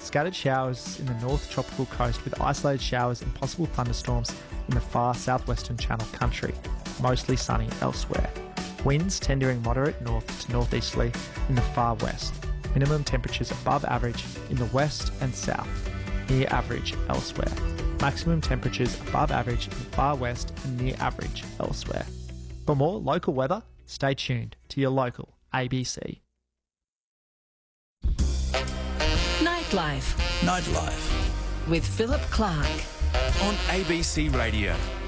Scattered showers in the north tropical coast with isolated showers and possible thunderstorms in the far southwestern Channel Country. Mostly sunny elsewhere. Winds tendering moderate north to northeasterly in the far west. Minimum temperatures above average in the west and south. Near average elsewhere. Maximum temperatures above average in the far west and near average elsewhere. For more local weather, stay tuned to your local ABC. Nightlife Nightlife with Philip Clark on ABC Radio.